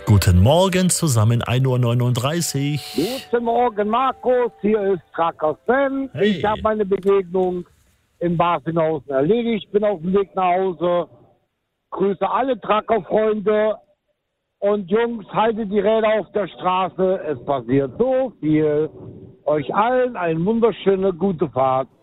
Guten Morgen zusammen, 1:39 Uhr. Guten Morgen, Markus. Hier ist Tracker Sven. Hey. Ich habe meine Begegnung in Barfinhausen erledigt. Bin auf dem Weg nach Hause. Grüße alle Trucker-Freunde. Und Jungs, haltet die Räder auf der Straße. Es passiert so viel. Euch allen eine wunderschöne, gute Fahrt.